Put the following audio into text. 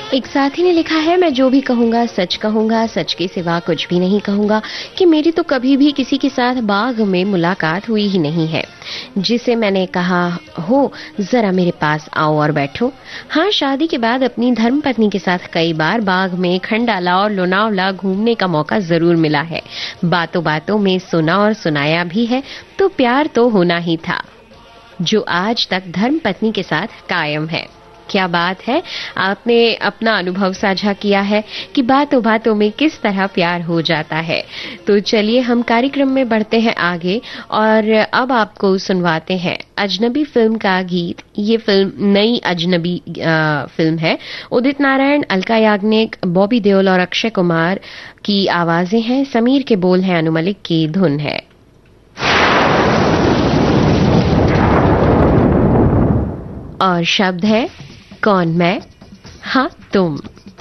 एक साथी ने लिखा है, मैं जो भी कहूँगा सच के सिवा कुछ भी नहीं कहूँगा कि मेरी तो कभी भी किसी के साथ बाग में मुलाकात हुई ही नहीं है जिसे मैंने कहा हो जरा मेरे पास आओ और बैठो। हाँ, शादी के बाद अपनी धर्मपत्नी के साथ कई बार बाग में, खंडाला और लोनावला घूमने का मौका जरूर मिला है। बातों बातों में सुना और सुनाया भी है, तो प्यार तो होना ही था जो आज तक धर्मपत्नी के साथ कायम है। क्या बात है, आपने अपना अनुभव साझा किया है कि बातों बातों में किस तरह प्यार हो जाता है। तो चलिए हम कार्यक्रम में बढ़ते हैं आगे और अब आपको सुनवाते हैं अजनबी फिल्म का गीत। ये फिल्म नई अजनबी फिल्म है। उदित नारायण, अलका याग्निक, बॉबी देओल और अक्षय कुमार की आवाजें हैं। समीर के बोल हैं, अनु मलिक की धुन है और शब्द है कौन मैं, हाँ तुम।